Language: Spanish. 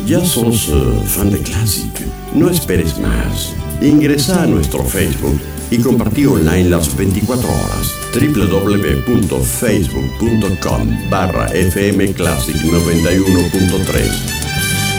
¿Ya sos fan de Classic? No esperes más. Ingresa a nuestro Facebook y compartí online las 24 horas. www.facebook.com/fmclassic91.3